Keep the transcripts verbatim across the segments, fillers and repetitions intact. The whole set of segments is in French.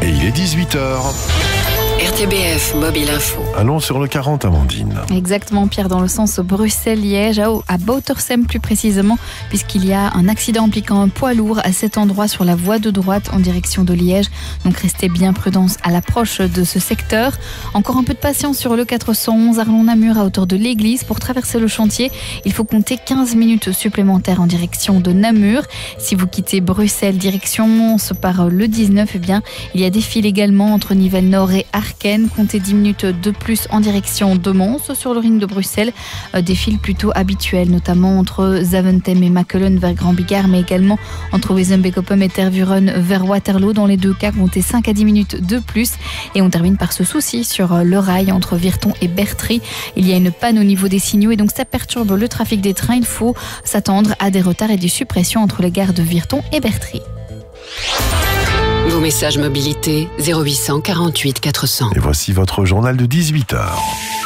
Et il est dix-huit heures. R T B F Mobile Info. Allons sur le quarante, Amandine. Exactement, Pierre, dans le sens Bruxelles-Liège, à Boutersem plus précisément, puisqu'il y a un accident impliquant un poids lourd à cet endroit sur la voie de droite en direction de Liège. Donc restez bien prudents à l'approche de ce secteur. Encore un peu de patience sur le quatre cent onze Arlon-Namur à hauteur de l'église. Pour traverser le chantier, il faut compter quinze minutes supplémentaires en direction de Namur. Si vous quittez Bruxelles direction Mons par le dix-neuf, eh bien, il y a des files également entre Nivelles-Nord et Arken. Comptez dix minutes de plus en direction de Mons sur le ring de Bruxelles. Des files plutôt habituelles, notamment entre Zaventem et Makelen vers Grand Bigard, mais également entre Wezenbeek-Oppum et Tervuren vers Waterloo. Dans les deux cas, comptez cinq à dix minutes de plus. Et on termine par ce souci sur le rail entre Virton et Bertry. Il y a une panne au niveau des signaux et donc ça perturbe le trafic des trains. Il faut s'attendre à des retards et des suppressions entre les gares de Virton et Bertry. Vos messages mobilité zéro huit cent quarante-huit quatre cents. Et voici votre journal de dix-huit heures.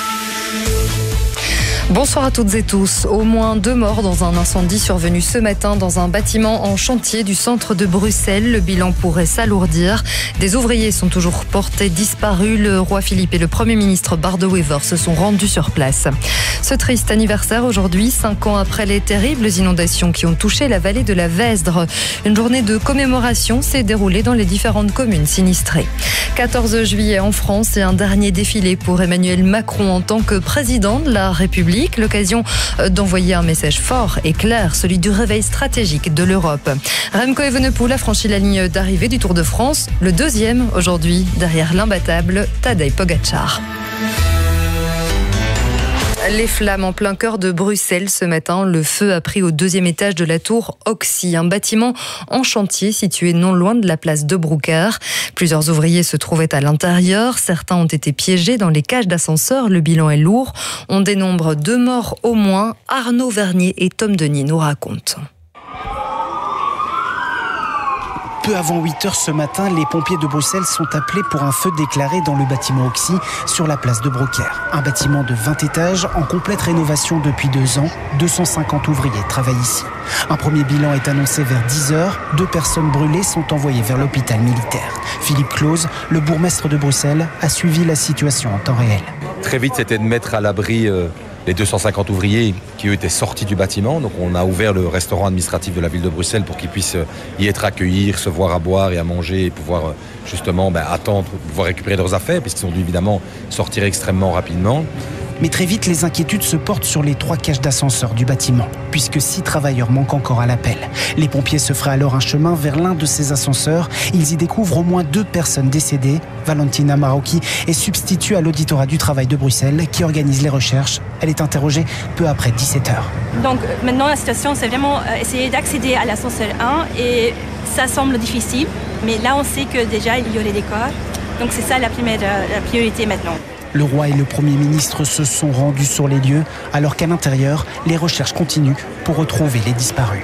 Bonsoir à toutes et tous. Au moins deux morts dans un incendie survenu ce matin dans un bâtiment en chantier du centre de Bruxelles. Le bilan pourrait s'alourdir. Des ouvriers sont toujours portés disparus. Le roi Philippe et le Premier ministre Bart De Wever se sont rendus sur place. Ce triste anniversaire aujourd'hui, cinq ans après les terribles inondations qui ont touché la vallée de la Vesdre. Une journée de commémoration s'est déroulée dans les différentes communes sinistrées. quatorze juillet en France et un dernier défilé pour Emmanuel Macron en tant que président de la République. L'occasion d'envoyer un message fort et clair, celui du réveil stratégique de l'Europe. Remco Evenepoel a franchi la ligne d'arrivée du Tour de France, le deuxième aujourd'hui derrière l'imbattable Tadej Pogačar. Les flammes en plein cœur de Bruxelles ce matin. Le feu a pris au deuxième étage de la tour Oxy, un bâtiment en chantier situé non loin de la place de Broucker. Plusieurs ouvriers se trouvaient à l'intérieur. Certains ont été piégés dans les cages d'ascenseur. Le bilan est lourd. On dénombre deux morts au moins. Arnaud Vernier et Tom Denis nous racontent. Peu avant huit heures ce matin, les pompiers de Bruxelles sont appelés pour un feu déclaré dans le bâtiment Oxy sur la place de Broucker. Un bâtiment de vingt étages en complète rénovation depuis deux ans. deux cent cinquante ouvriers travaillent ici. Un premier bilan est annoncé vers dix heures. Deux personnes brûlées sont envoyées vers l'hôpital militaire. Philippe Claus, le bourgmestre de Bruxelles, a suivi la situation en temps réel. Très vite, c'était de mettre à l'abri euh, les deux cent cinquante ouvriers qui eux étaient sortis du bâtiment. Donc on a ouvert le restaurant administratif de la ville de Bruxelles pour qu'ils puissent y être accueillis, recevoir à boire et à manger et pouvoir justement ben, attendre, pouvoir récupérer leurs affaires puisqu'ils ont dû évidemment sortir extrêmement rapidement. Mais très vite, les inquiétudes se portent sur les trois cages d'ascenseur du bâtiment, puisque six travailleurs manquent encore à l'appel. Les pompiers se feraient alors un chemin vers l'un de ces ascenseurs. Ils y découvrent au moins deux personnes décédées. Valentina Marocchi est substitut à l'auditorat du travail de Bruxelles qui organise les recherches. Elle est interrogée peu après dix-sept heures. Donc maintenant, la situation, c'est vraiment essayer d'accéder à l'ascenseur un et ça semble difficile. Mais là, on sait que déjà, il y aurait des corps. Donc c'est ça la, première, la priorité maintenant. Le roi et le Premier ministre se sont rendus sur les lieux, alors qu'à l'intérieur, les recherches continuent pour retrouver les disparus.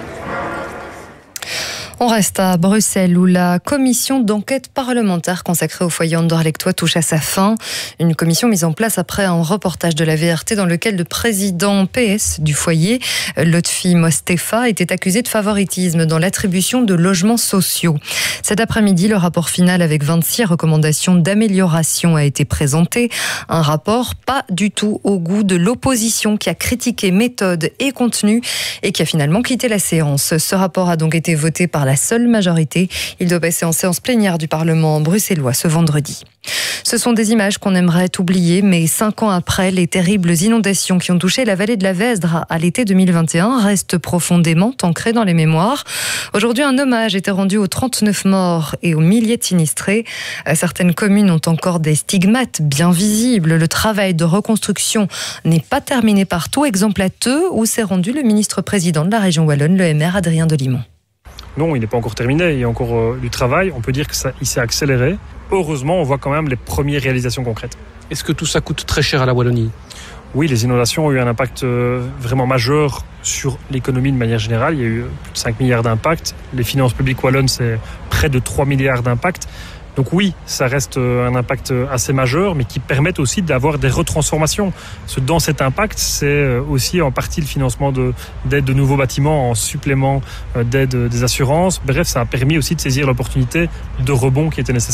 On reste à Bruxelles où la commission d'enquête parlementaire consacrée au foyer Anderlechtois touche à sa fin. Une commission mise en place après un reportage de la V R T dans lequel le président P S du foyer, Lotfi Mostefa, était accusé de favoritisme dans l'attribution de logements sociaux. Cet après-midi, le rapport final avec vingt-six recommandations d'amélioration a été présenté. Un rapport pas du tout au goût de l'opposition qui a critiqué méthode et contenu et qui a finalement quitté la séance. Ce rapport a donc été voté par la seule majorité. Il doit passer en séance plénière du Parlement bruxellois ce vendredi. Ce sont des images qu'on aimerait oublier, mais cinq ans après, les terribles inondations qui ont touché la vallée de la Vesdre à l'été deux mille vingt et un restent profondément ancrées dans les mémoires. Aujourd'hui, un hommage était rendu aux trente-neuf morts et aux milliers de sinistrés. Certaines communes ont encore des stigmates bien visibles. Le travail de reconstruction n'est pas terminé partout. Exemple à Theux, où s'est rendu le ministre-président de la région wallonne, le M R Adrien Delimont. Non, il n'est pas encore terminé, il y a encore euh, du travail. On peut dire que ça, il s'est accéléré. Heureusement, on voit quand même les premières réalisations concrètes. Est-ce que tout ça coûte très cher à la Wallonie ? Oui, les inondations ont eu un impact euh, vraiment majeur sur l'économie de manière générale. Il y a eu plus de cinq milliards d'impact. Les finances publiques wallonnes, c'est près de trois milliards d'impact. Donc oui, ça reste un impact assez majeur, mais qui permettent aussi d'avoir des retransformations. Parce que dans cet impact, c'est aussi en partie le financement de, d'aide de nouveaux bâtiments, en supplément d'aide des assurances. Bref, ça a permis aussi de saisir l'opportunité de rebond qui était nécessaire.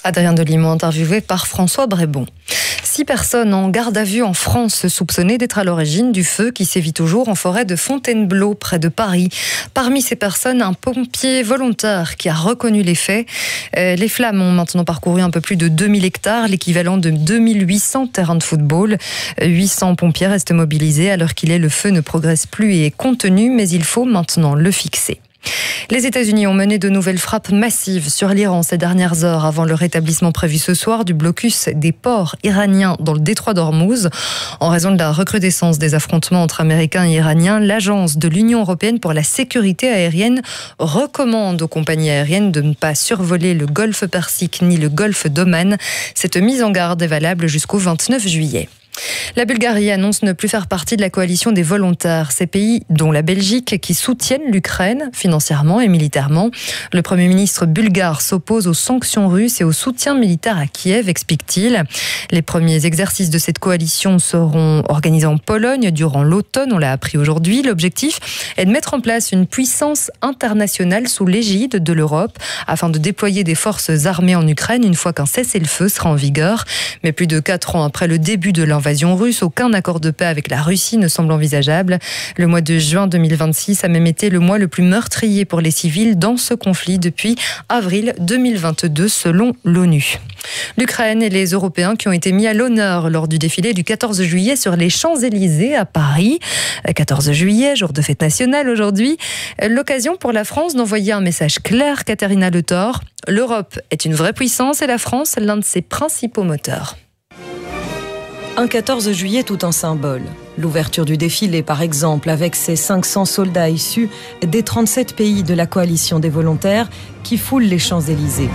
Adrien Delimont, interviewé par François Brébon. Six personnes en garde à vue en France soupçonnées d'être à l'origine du feu qui sévit toujours en forêt de Fontainebleau, près de Paris. Parmi ces personnes, un pompier volontaire qui a reconnu les faits. Euh, les flammes ont maintenant parcouru un peu plus de deux mille hectares, l'équivalent de deux mille huit cents terrains de football. huit cents pompiers restent mobilisés. À l'heure qu'il est, le feu ne progresse plus et est contenu, mais il faut maintenant le fixer. Les États-Unis ont mené de nouvelles frappes massives sur l'Iran ces dernières heures avant le rétablissement prévu ce soir du blocus des ports iraniens dans le détroit d'Ormuz. En raison de la recrudescence des affrontements entre Américains et Iraniens, l'Agence de l'Union européenne pour la sécurité aérienne recommande aux compagnies aériennes de ne pas survoler le golfe Persique ni le golfe d'Oman. Cette mise en garde est valable jusqu'au vingt-neuf juillet. La Bulgarie annonce ne plus faire partie de la coalition des volontaires. Ces pays, dont la Belgique, qui soutiennent l'Ukraine financièrement et militairement. Le Premier ministre bulgare s'oppose aux sanctions russes et au soutien militaire à Kiev, explique-t-il. Les premiers exercices de cette coalition seront organisés en Pologne durant l'automne, on l'a appris aujourd'hui. L'objectif est de mettre en place une puissance internationale sous l'égide de l'Europe afin de déployer des forces armées en Ukraine une fois qu'un cessez-le-feu sera en vigueur. Mais plus de quatre ans après le début de l'invasion russe, aucun accord de paix avec la Russie ne semble envisageable. Le mois de juin deux mille vingt-six a même été le mois le plus meurtrier pour les civils dans ce conflit depuis avril deux mille vingt-deux selon l'ONU. L'Ukraine et les Européens qui ont été mis à l'honneur lors du défilé du quatorze juillet sur les Champs-Élysées à Paris. quatorze juillet, jour de fête nationale aujourd'hui. L'occasion pour la France d'envoyer un message clair, Katharina Le Thor. L'Europe est une vraie puissance et la France l'un de ses principaux moteurs. Un quatorze juillet tout en symbole. L'ouverture du défilé, par exemple, avec ses cinq cents soldats issus des trente-sept pays de la coalition des volontaires qui foulent les Champs-Élysées.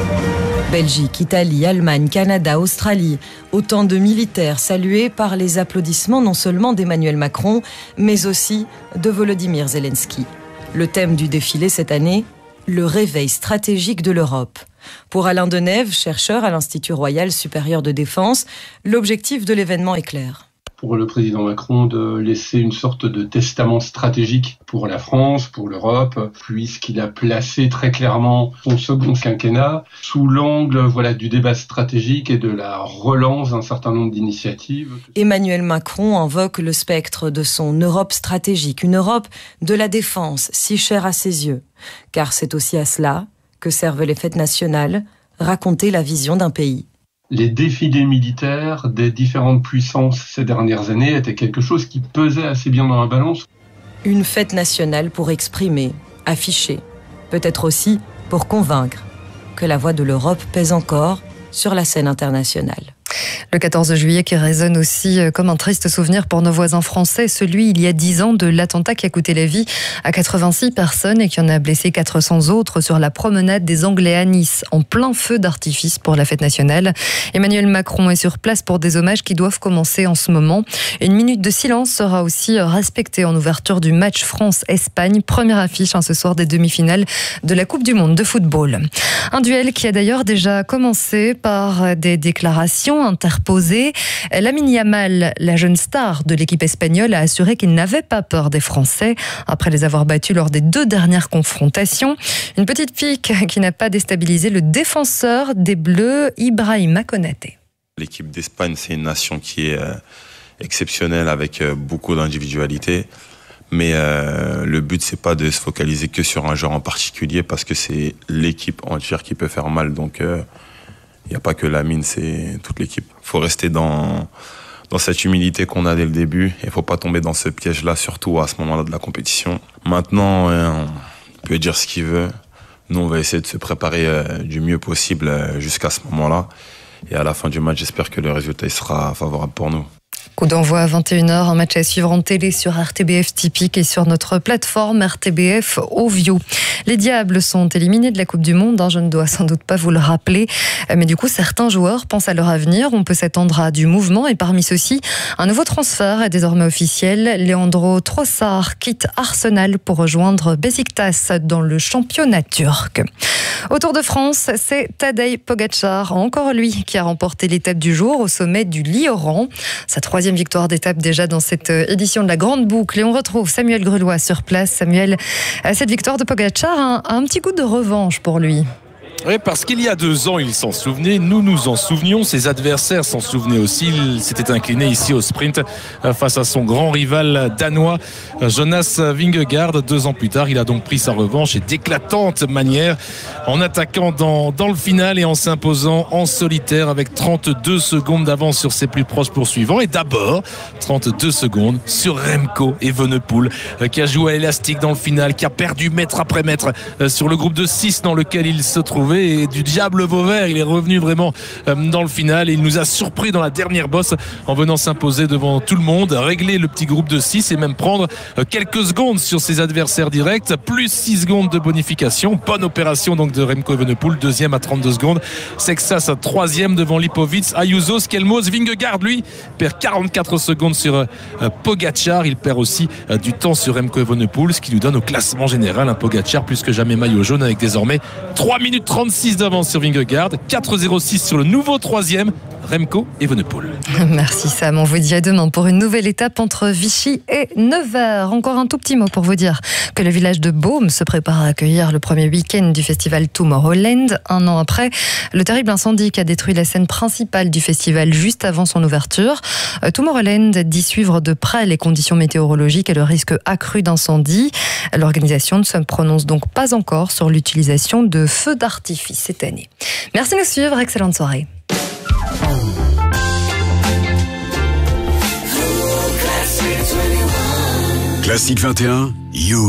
Belgique, Italie, Allemagne, Canada, Australie, autant de militaires salués par les applaudissements non seulement d'Emmanuel Macron, mais aussi de Volodymyr Zelensky. Le thème du défilé cette année, le réveil stratégique de l'Europe. Pour Alain Denève, chercheur à l'Institut Royal Supérieur de Défense, l'objectif de l'événement est clair. Pour le président Macron de laisser une sorte de testament stratégique pour la France, pour l'Europe, puisqu'il a placé très clairement son second quinquennat sous l'angle voilà, du débat stratégique et de la relance d'un certain nombre d'initiatives. Emmanuel Macron invoque le spectre de son Europe stratégique, une Europe de la défense si chère à ses yeux. Car c'est aussi à cela que servent les fêtes nationales, raconter la vision d'un pays. Les défilés militaires des différentes puissances ces dernières années étaient quelque chose qui pesait assez bien dans la balance. Une fête nationale pour exprimer, afficher, peut-être aussi pour convaincre que la voix de l'Europe pèse encore sur la scène internationale. Le quatorze juillet qui résonne aussi comme un triste souvenir pour nos voisins français, celui il y a dix ans de l'attentat qui a coûté la vie à quatre-vingt-six personnes et qui en a blessé quatre cents autres sur la promenade des Anglais à Nice, en plein feu d'artifice pour la fête nationale. Emmanuel Macron est sur place pour des hommages qui doivent commencer en ce moment. Une minute de silence sera aussi respectée en ouverture du match France-Espagne, première affiche hein, ce soir des demi-finales de la Coupe du Monde de football. Un duel qui a d'ailleurs déjà commencé par des déclarations interposée. Lamine Yamal, la jeune star de l'équipe espagnole, a assuré qu'il n'avait pas peur des Français après les avoir battus lors des deux dernières confrontations. Une petite pique qui n'a pas déstabilisé le défenseur des Bleus, Ibrahima Konaté. L'équipe d'Espagne, c'est une nation qui est euh, exceptionnelle avec euh, beaucoup d'individualité. Mais euh, le but, c'est pas de se focaliser que sur un joueur en particulier parce que c'est l'équipe entière qui peut faire mal. Donc, euh, il n'y a pas que Lamine, c'est toute l'équipe. Il faut rester dans, dans cette humilité qu'on a dès le début. Il ne faut pas tomber dans ce piège-là, surtout à ce moment-là de la compétition. Maintenant, on peut dire ce qu'il veut. Nous, on va essayer de se préparer du mieux possible jusqu'à ce moment-là. Et à la fin du match, j'espère que le résultat sera favorable pour nous. Coup d'envoi à vingt et une heures, un match à suivre en télé sur R T B F Typique et sur notre plateforme R T B F Ovio. Les Diables sont éliminés de la Coupe du Monde, hein, je ne dois sans doute pas vous le rappeler, mais du coup certains joueurs pensent à leur avenir, on peut s'attendre à du mouvement et parmi ceux-ci, un nouveau transfert est désormais officiel. Leandro Trossard quitte Arsenal pour rejoindre Beşiktaş dans le championnat turc. Au Tour de France, c'est Tadej Pogačar, encore lui, qui a remporté l'étape du jour au sommet du Lioran. Sa troisième victoire d'étape déjà dans cette édition de la Grande Boucle. Et on retrouve Samuel Grelois sur place. Samuel, cette victoire de Pogačar a un, a un petit goût de revanche pour lui. Oui, parce qu'il y a deux ans, il s'en souvenait, nous nous en souvenions, ses adversaires s'en souvenaient aussi. Il s'était incliné ici au sprint face à son grand rival danois, Jonas Vingegaard. Deux ans plus tard, il a donc pris sa revanche et d'éclatante manière en attaquant dans, dans le final et en s'imposant en solitaire avec trente-deux secondes d'avance sur ses plus proches poursuivants. Et d'abord, trente-deux secondes sur Remco Evenepoel, qui a joué à l'élastique dans le final, qui a perdu mètre après mètre sur le groupe de six dans lequel il se trouvait. Et du diable Vauvert, il est revenu vraiment dans le final et il nous a surpris dans la dernière bosse en venant s'imposer devant tout le monde, régler le petit groupe de six et même prendre quelques secondes sur ses adversaires directs, plus six secondes de bonification. Bonne opération donc de Remco Evenepoel, deuxième à trente-deux secondes. Sexas troisième devant Lipovic, Ayuso, Skelmos. Vingegaard lui perd quarante-quatre secondes sur Pogacar. Il perd aussi du temps sur Remco Evenepoel, ce qui nous donne au classement général un Pogacar plus que jamais maillot jaune avec désormais trois minutes trente-six d'avance sur Vingegaard, quatre zéro six sur le nouveau troisième, Remco Evenepoel. Merci Sam, on vous dit à demain pour une nouvelle étape entre Vichy et Nevers. Encore un tout petit mot pour vous dire que le village de Beaume se prépare à accueillir le premier week-end du festival Tomorrowland, un an après le terrible incendie qui a détruit la scène principale du festival juste avant son ouverture. Tomorrowland dit suivre de près les conditions météorologiques et le risque accru d'incendie. L'organisation ne se prononce donc pas encore sur l'utilisation de feux d'artifice cette année. Merci de nous suivre, excellente soirée. Classique vingt et un, You.